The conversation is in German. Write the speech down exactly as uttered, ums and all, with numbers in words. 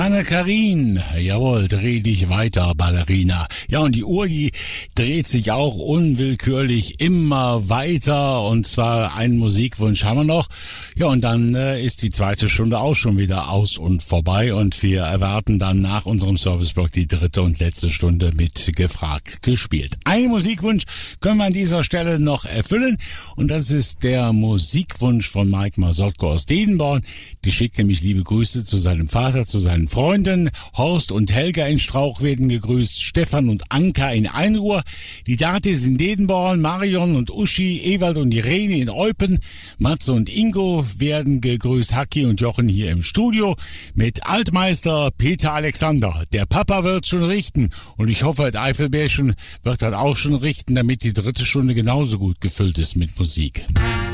Anne-Karin, jawohl, dreh dich weiter, Ballerina. Ja, und die Uhr, die dreht sich auch unwillkürlich immer weiter, und zwar einen Musikwunsch haben wir noch. Ja, und dann äh, ist die zweite Stunde auch schon wieder aus und vorbei, und wir erwarten dann nach unserem Serviceblock die dritte und letzte Stunde mit Gefragt gespielt. Einen Musikwunsch können wir an dieser Stelle noch erfüllen, und das ist der Musikwunsch von Mike Masotko aus Dedenborn. Die schickt nämlich liebe Grüße zu seinem Vater, zu seinen Freunden. Horst und Helga in Strauch werden gegrüßt, Stefan und Anka in Einruhr, die Datis in Dedenborn, Marion und Uschi, Ewald und Irene in Eupen, Matze und Ingo werden gegrüßt, Haki und Jochen hier im Studio mit Altmeister Peter Alexander. Der Papa wird schon richten, und ich hoffe, das Eifelbärchen wird das auch schon richten, damit die dritte Stunde genauso gut gefüllt ist mit Musik.